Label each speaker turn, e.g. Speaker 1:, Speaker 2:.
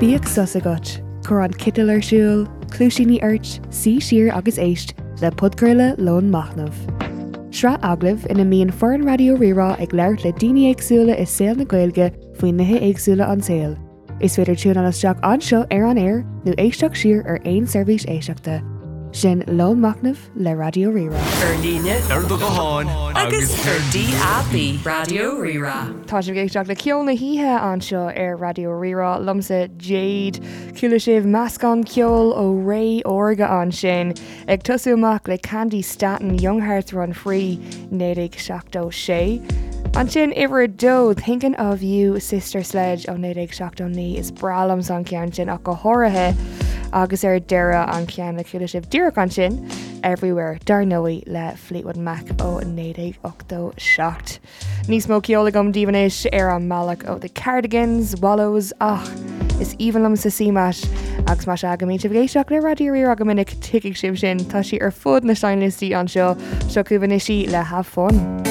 Speaker 1: Bíag sus agat, chur an citil ar siúil, clúisíní airt, sí siar agus éist le podcurla lón machnamh. Sra aglah ina míon foran radio rirá ag leirt le daoine éagsúla is saoil na Gaeilge faoin nithe éagsúla an saoil. Is féidir tún an isteach anseo ar an air nó éisteach siar ar aon seirbhís éisteachta. Sin lón machnamh le radio rirá.
Speaker 2: Líne
Speaker 3: Ar do go háin
Speaker 2: agus DAB Radio Rira.
Speaker 1: Tá sé géisteach le ceol na híthe anseo ar radio rirá lumsa Jade, cúla sibh meascán ceol ó ré orga an sin, ag tosú amach le Candy Staton Young Hearts Run Free 1976. An sin iwwer dó thinking of you Sister Sledge ó 1979 is bralam san cean sin ach go háirithe agus ar deire an cean le cúla sibh dúach an sin everywhere dar nóí le Fleetwood Mac ó 1987. Níos mó ceola gom díhanéis ar an malach ó The Cardigans, Wallows, ach is íhanlam sa símas agus mar se agamíte bhgéisteach le radio rir agamininic tuigh sib sin tá si ar fud na steinlistí an seo cubanisí le have fun.